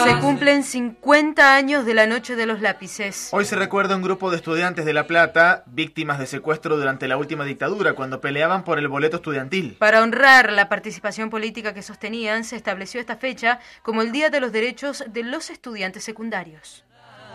Se cumplen 50 años de la Noche de los Lápices. Hoy se recuerda un grupo de estudiantes de La Plata, víctimas de secuestro durante la última dictadura, cuando peleaban por el boleto estudiantil. Para honrar la participación política que sostenían, se estableció esta fecha como el Día de los Derechos de los Estudiantes Secundarios.